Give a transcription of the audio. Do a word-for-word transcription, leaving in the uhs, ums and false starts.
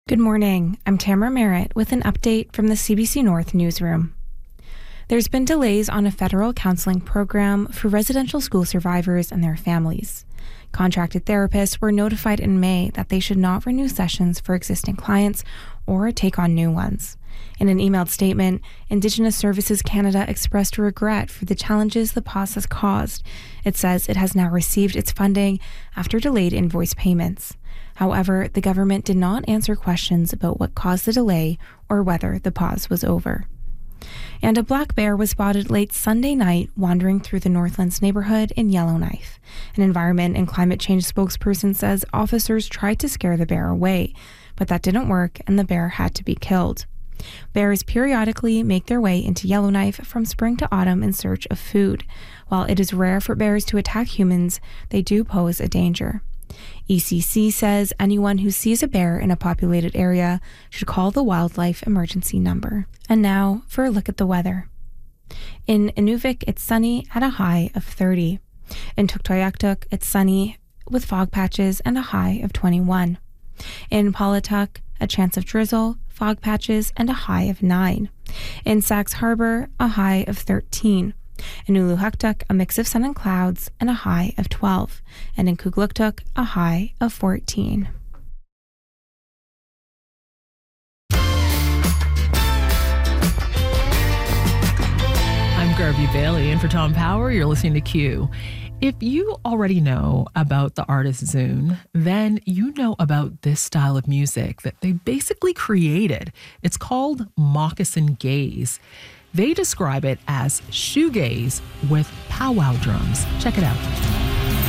Good morning. I'm Tamara Merritt with an update from the C B C North newsroom. There's been delays on a federal counseling program for residential school survivors and their families. Contracted therapists were notified in May that they should not renew sessions for existing clients or take on new ones. In an emailed statement, Indigenous Services Canada expressed regret for the challenges the pause has caused. It says it has now received its funding after delayed invoice payments. However, the government did not answer questions about what caused the delay or whether the pause was over. And a black bear was spotted late Sunday night wandering through the Northlands neighborhood in Yellowknife. An environment and climate change spokesperson says officers tried to scare the bear away, but that didn't work and the bear had to be killed. Bears periodically make their way into Yellowknife from spring to autumn in search of food. While it is rare for bears to attack humans, they do pose a danger. E C C says anyone who sees a bear in a populated area should call the wildlife emergency number. And now for a look at the weather. In Inuvik, it's sunny at a high of thirty. In Tuktoyaktuk, it's sunny with fog patches and a high of twenty-one. In Paulatuk, a chance of drizzle, fog patches, and a high of nine. In Sax Harbor, a high of thirteen. In Uluhaktuk, a mix of sun and clouds, and a high of twelve. And in Kugluktuk, a high of fourteen. I'm Garvey Bailey, and for Tom Power, you're listening to Q. If you already know about the artist Zune, then you know about this style of music that they basically created. It's called Moccasin Gaze. They describe it as shoegaze with powwow drums. Check it out.